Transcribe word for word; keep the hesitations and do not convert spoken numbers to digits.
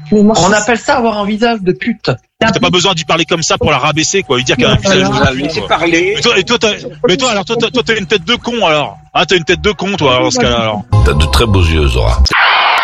Mais moi, On je- appelle ça avoir un visage de pute. T'as pas besoin d'y parler comme ça pour la rabaisser, quoi. Lui dire qu'elle a un visage de Voilà, pute, laissez quoi. parler. Mais toi, et toi, t'as, mais toi, alors, toi, toi, toi, t'as une tête de con, alors. Ah, t'as une tête de con, toi, alors, dans ce cas-là, alors. T'as de très beaux yeux, Zora.